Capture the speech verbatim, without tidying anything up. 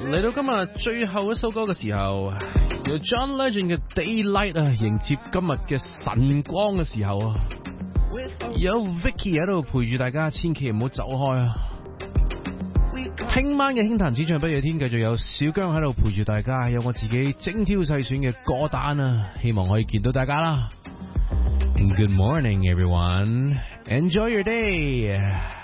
嚟到今日最後一首歌嘅時候，由 John Legend 嘅 Daylight 啊，迎接今日嘅晨光嘅時候啊，有 Vicky 喺度陪住大家，千祈唔好走開啊！聽晚嘅輕談只唱不夜天，繼續有小姜喺度陪住大家，有我自己精挑細選嘅歌單啊，希望可以見到大家啦。And good morning, everyone. Enjoy your day.